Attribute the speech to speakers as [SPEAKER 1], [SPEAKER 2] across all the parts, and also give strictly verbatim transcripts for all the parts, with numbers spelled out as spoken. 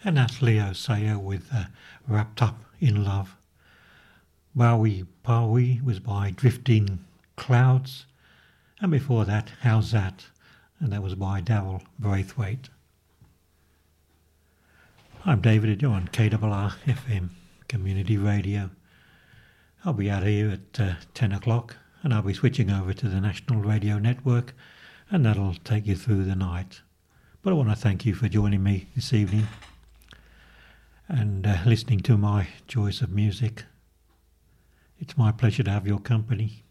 [SPEAKER 1] And that's Leo Sayer with uh, Wrapped Up in Love. Bowie Bowie was by Drifting Clouds. And before that, How's That? And that was by Darryl Braithwaite. I'm David, you're on K R R F M Community Radio. I'll be out here at uh, ten o'clock and I'll be switching over to the National Radio Network, and that'll take you through the night. But I want to thank you for joining me this evening and uh, listening to my choice of music. It's my pleasure to have your company.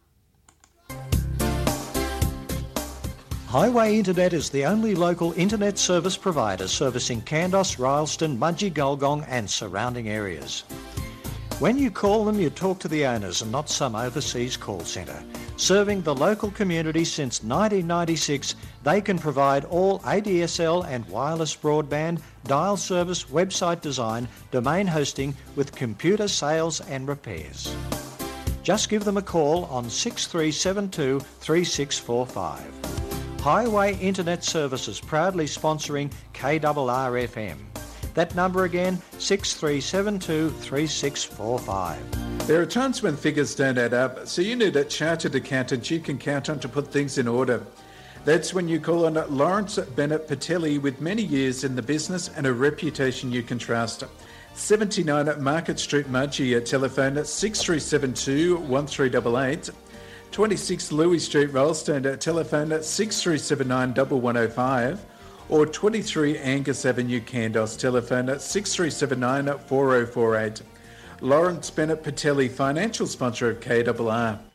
[SPEAKER 2] Highway Internet is the only local internet service provider servicing Kandos, Rylstone, Mudgee, Gulgong and surrounding areas. When you call them, you talk to the owners and not some overseas call centre. Serving the local community since nineteen ninety-six, they can provide all A D S L and wireless broadband, dial service, website design, domain hosting with computer sales and repairs. Just give them a call on six three seven two, three six four five. Highway Internet Services proudly sponsoring K R R F M. That number again, six three seven two, three six four five.
[SPEAKER 3] There are times when figures don't add up, so you need a chartered accountant you can count on to put things in order. That's when you call on Lawrence Bennett Patelli, with many years in the business and a reputation you can trust. seventy-nine Market Street, Mudgee, at telephone at six three seven two, one three eight eight. twenty-six Louis Street, Rylstone, at telephone at six three seven nine, one one zero five. Or twenty-three Angus Avenue, Kandos, telephone at six three seven nine, four zero four eight. Lawrence Bennett Patelli, financial sponsor of K R R.